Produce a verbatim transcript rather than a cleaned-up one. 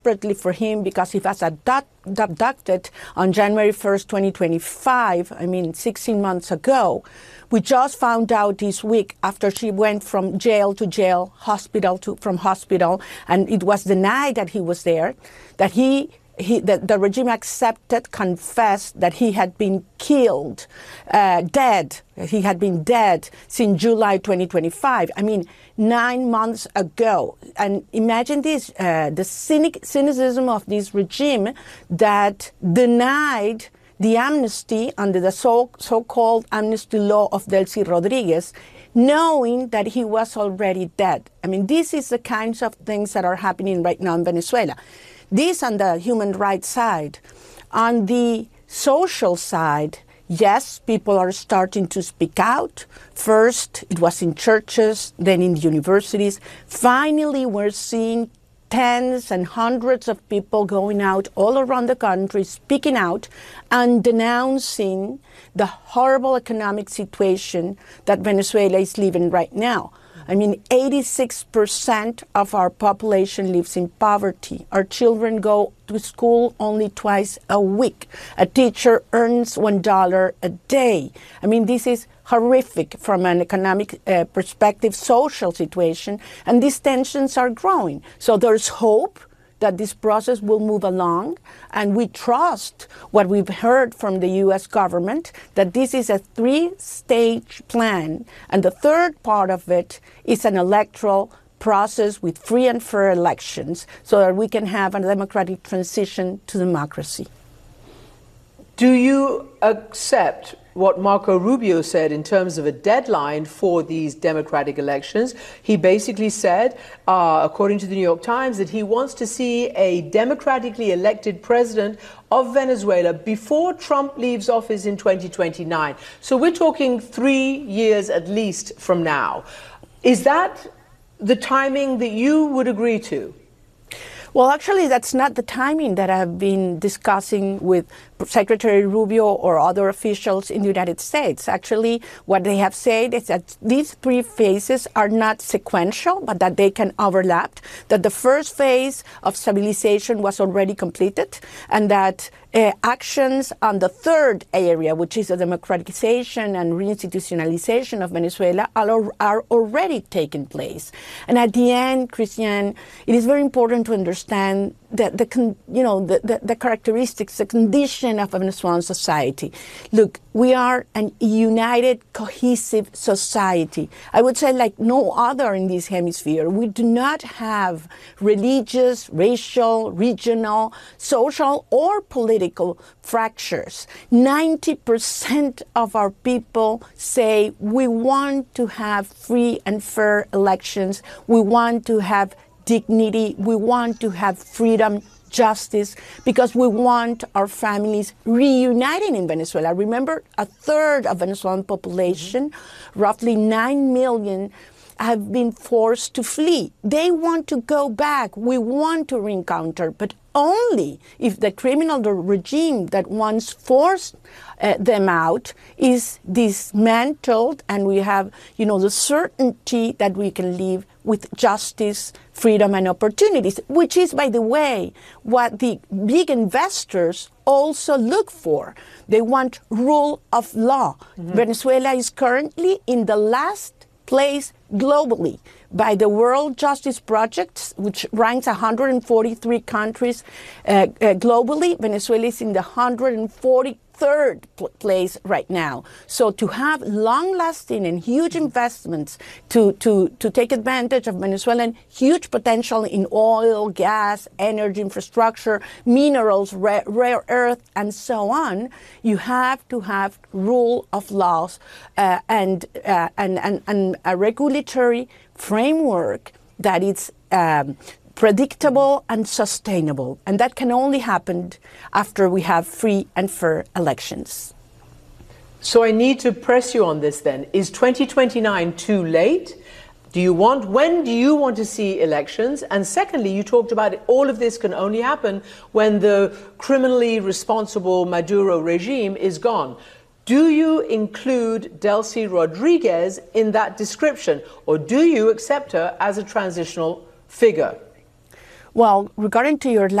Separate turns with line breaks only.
desperately for him because he was abduct, abducted on January first, twenty twenty-five, I mean, sixteen months ago. We just found out this week after she went from jail to jail, hospital to from hospital, and it was denied that he was there, that he He, the, the regime accepted, confessed that he had been killed, uh, dead. He had been dead since July twenty twenty-five. I mean, nine months ago. And imagine this, uh, the cynic, cynicism of this regime that denied the amnesty under the so, so-called amnesty law of Delcy Rodriguez, knowing that he was already dead. I mean, this is the kinds of things that are happening right now in Venezuela. This on the human rights side. On the social side, yes, people are starting to speak out. First, it was in churches, then in universities. Finally, we're seeing tens and hundreds of people going out all around the country, speaking out and denouncing the horrible economic situation that Venezuela is living right now. I mean, eighty-six percent of our population lives in poverty. Our children go to school only twice a week. A teacher earns one dollar a day. I mean, this is horrific from an economic uh, perspective, social situation, and these tensions are growing. So there's hope that this process will move along, and we trust what we've heard from the U S government, that this is a three-stage plan, and the third part of it is an electoral process with free and fair elections so that we can have a democratic transition to democracy.
Do you accept what Marco Rubio said in terms of a deadline for these democratic elections? He basically said, uh, according to the New York Times, that he wants to see a democratically elected president of Venezuela before Trump leaves office in twenty twenty-nine. So we're talking three years at least from now. Is that the timing that you would agree to?
Well, actually, that's not the timing that I've been discussing with Secretary Rubio or other officials in the United States. Actually, what they have said is that these three phases are not sequential, but that they can overlap, that the first phase of stabilization was already completed, and that uh, actions on the third area, which is the democratization and reinstitutionalization of Venezuela, are, are already taking place. And at the end, Christiane, it is very important to understand that the, you know, the, the, the characteristics, the condition of a Venezuelan society. Look, we are a united, cohesive society. I would say like no other in this hemisphere. We do not have religious, racial, regional, social, or political fractures. ninety percent of our people say we want to have free and fair elections. We want to have dignity. We want to have freedom, justice, because we want our families reuniting in Venezuela. Remember, a third of Venezuelan population, mm-hmm. roughly nine million, have been forced to flee. They want to go back. We want to re-encounter, but only if the criminal regime that once forced uh, them out is dismantled and we have, you know, the certainty that we can live with justice, freedom, and opportunities, which is, by the way, what the big investors also look for. They want rule of law. Mm-hmm. Venezuela is currently in the last place globally by the World Justice Project, which ranks one hundred forty-three countries uh, uh, globally. Venezuela is in the one hundred forty-third pl- place right now. So to have long-lasting and huge investments to, to, to take advantage of Venezuelan huge potential in oil, gas, energy infrastructure, minerals, rare, rare earth, and so on, you have to have rule of laws uh, and, uh, and, and, and a regulatory framework that is um, predictable and sustainable. And that can only happen after we have free and fair elections.
So I need to press you on this then. Is twenty twenty-nine too late? Do you want, when do you want to see elections? And secondly, you talked about it, all of this can only happen when the criminally responsible Maduro regime is gone. Do you include Delcy Rodriguez in that description, or do you accept her as a transitional figure?
Well, regarding to your